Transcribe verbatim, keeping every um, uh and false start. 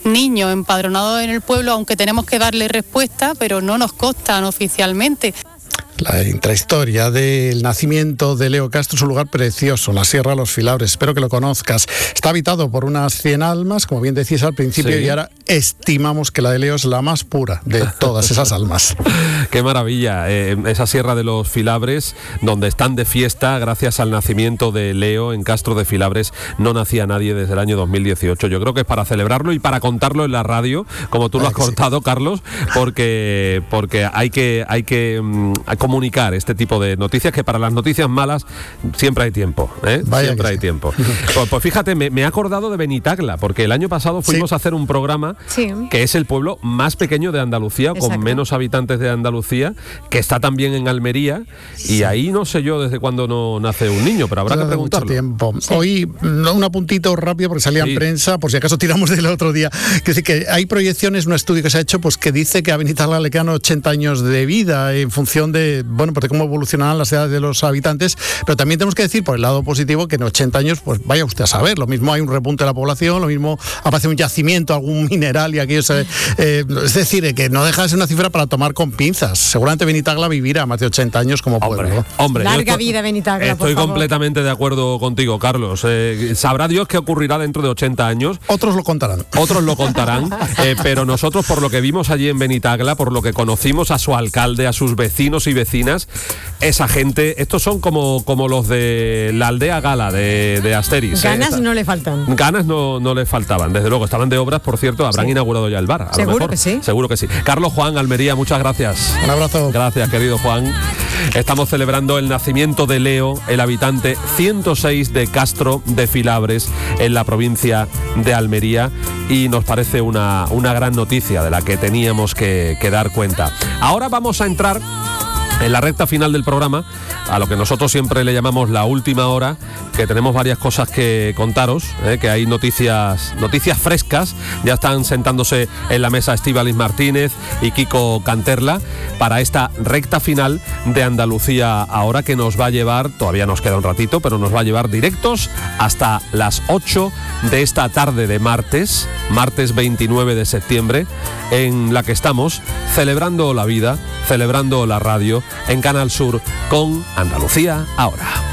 niños empadronados en el pueblo, aunque tenemos que darle respuesta, pero no nos constan oficialmente. La intrahistoria del nacimiento de Leo Castro es un lugar precioso, la Sierra de los Filabres, espero que lo conozcas. Está habitado por unas cien almas, como bien decías al principio, sí. Y ahora estimamos que la de Leo es la más pura de todas esas almas. Qué maravilla, eh, esa Sierra de los Filabres, donde están de fiesta gracias al nacimiento de Leo en Castro de Filabres. No nacía nadie desde el año dos mil dieciocho. Yo creo que es para celebrarlo y para contarlo en la radio, como tú lo has contado, sí. Carlos, porque, porque hay que, hay que um, comunicar este tipo de noticias, que para las noticias malas siempre hay tiempo, ¿eh? Siempre hay sí. tiempo. Pues, pues fíjate, me, me he acordado de Benitagla, porque el año pasado fuimos sí. a hacer un programa sí. que es el pueblo más pequeño de Andalucía, Exacto. con menos habitantes de Andalucía, que está también en Almería, y sí. ahí no sé yo desde cuándo no nace un niño, pero habrá no, que preguntarlo. Mucho tiempo. Sí. Hoy, un apuntito rápido, porque salía sí. en prensa, por si acaso tiramos del otro día, que dice que hay proyecciones, un estudio que se ha hecho, pues que dice que a Benitagla le quedan ochenta años de vida en función de, bueno, pues de cómo evolucionarán las edades de los habitantes, pero también tenemos que decir, por el lado positivo, que en ochenta años, pues vaya usted a saber, lo mismo hay un repunte de la población, lo mismo aparece un yacimiento, algún mineral y aquello se, eh, es decir, que no deja de ser una cifra para tomar con pinzas. Seguramente Benitagla vivirá más de ochenta años como pueblo. Hombre, hombre, larga estoy, vida Benitagla, Estoy por completamente de acuerdo contigo, Carlos. Eh, sabrá Dios qué ocurrirá dentro de ochenta años. Otros lo contarán. Otros lo contarán, eh, pero nosotros, por lo que vimos allí en Benitagla, por lo que conocimos a su alcalde, a sus vecinos y vecinas, esa gente, estos son como, como los de la aldea Gala de, de Asterix. Ganas ¿eh? no le faltan. Ganas no, no le faltaban, desde luego. Estaban de obras, por cierto, habrán sí. inaugurado ya el bar. A Seguro lo mejor. que sí. Seguro que sí. Carlos Juan, Almería, muchas gracias. Un abrazo. Gracias, querido Juan. Estamos celebrando el nacimiento de Leo, el habitante ciento seis de Castro de Filabres, en la provincia de Almería, y nos parece una, una gran noticia de la que teníamos que, que dar cuenta. Ahora vamos a entrar en la recta final del programa, a lo que nosotros siempre le llamamos la última hora, que tenemos varias cosas que contaros, ¿eh? que hay noticias noticias frescas. Ya están sentándose en la mesa Estíbaliz Martínez y Kiko Canterla para esta recta final de Andalucía Ahora, que nos va a llevar, todavía nos queda un ratito, pero nos va a llevar directos hasta las ocho de esta tarde de martes, martes veintinueve de septiembre, en la que estamos celebrando la vida, celebrando la radio, en Canal Sur con Andalucía Ahora.